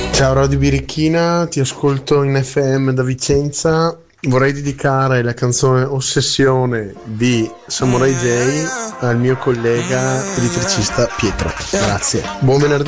Ciao Radio Birichina, ti ascolto in FM da Vicenza. Vorrei dedicare la canzone Ossessione di Samurai J al mio collega elettricista Pietro. Grazie. Buon venerdì.